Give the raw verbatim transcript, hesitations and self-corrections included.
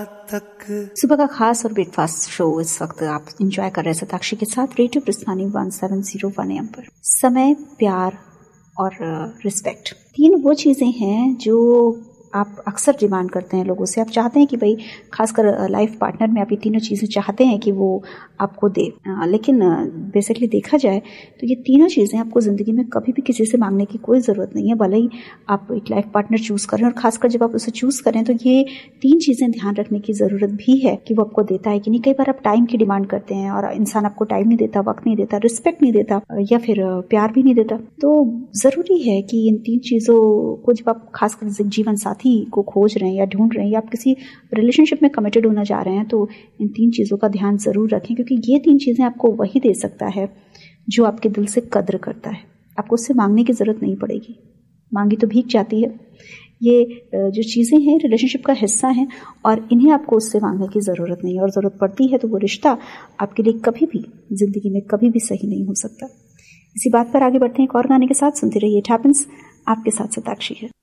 तक। सुबह का खास और ब्रेकफास्ट शो इस वक्त आप एंजॉय कर रहे हैं सताक्षी के साथ radio प्रस्थानी one seven zero one M पर। समय, प्यार और रिस्पेक्ट, तीन वो चीजें हैं जो आप अक्सर डिमांड करते हैं लोगों से। आप चाहते हैं कि भाई खासकर लाइफ पार्टनर में आप ये तीनों चीज़ें चाहते हैं कि वो आपको दे, लेकिन बेसिकली देखा जाए तो ये तीनों चीज़ें आपको ज़िंदगी में कभी भी किसी से मांगने की कोई ज़रूरत नहीं है। भले ही आप एक लाइफ पार्टनर चूज़ करें और खासकर जब आप उसे चूज़ करें तो ये तीन चीज़ें ध्यान रखने की ज़रूरत भी है कि वो आपको देता है कि नहीं। कई बार आप टाइम की डिमांड करते हैं और इंसान आपको टाइम नहीं देता, वक्त नहीं देता, रिस्पेक्ट नहीं देता या फिर प्यार भी नहीं देता। तो ज़रूरी है कि इन तीन चीज़ों को जब आप खासकर जीवन साथी को खोज रहे हैं या ढूंढ रहे हैं या आप किसी रिलेशनशिप में कमिटेड होना चाह रहे हैं तो इन तीन चीज़ों का ध्यान ज़रूर रखें, क्योंकि ये तीन चीज़ें आपको वही दे सकता है जो आपके दिल से कद्र करता है। आपको उससे मांगने की ज़रूरत नहीं पड़ेगी, मांगी तो भीख जाती है। ये जो चीज़ें हैं रिलेशनशिप का हिस्सा हैं और इन्हें आपको उससे मांगने की ज़रूरत नहीं है, और ज़रूरत पड़ती है तो वो रिश्ता आपके लिए कभी भी ज़िंदगी में कभी भी सही नहीं हो सकता। इसी बात पर आगे बढ़ते हैं एक और गाने के साथ। सुनते रहिए इट हैपेंस, आपके साथ सताक्षी है।